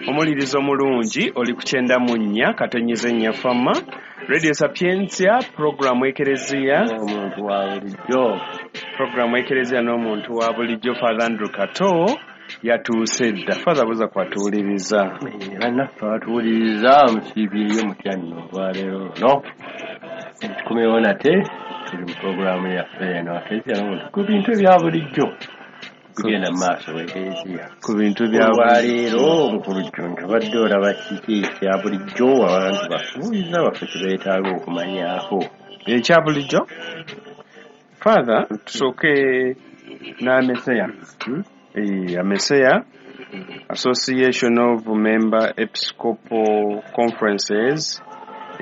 omulirizo mulungi oli ku 94 katonyize nnya fama Radio Sapientia programu ekereziya omuntu wa bulijjo programu ekereziya n'omuntu wa bulijjo Father Andrew Kato yatuuse dda. Father buza kwatuuliriza bannaffe batuuliriza musiibyeyo mutya nno olwaleero no ekikumewo nate tuli mu programu yaffe eno ekereziya n'omuntu ku bintu ebya bulijjo kugenda mu maaso w'ekereziya ku bintu bya olwaleero omukulu jjonjo badde olaba kiki ekya bulijjo abantu bafuuliza baffe kibeetaaga okumanyaako ekya bulijjo. Father tusooke n'ameseya Ameseya Association of Member Episcopal Conferences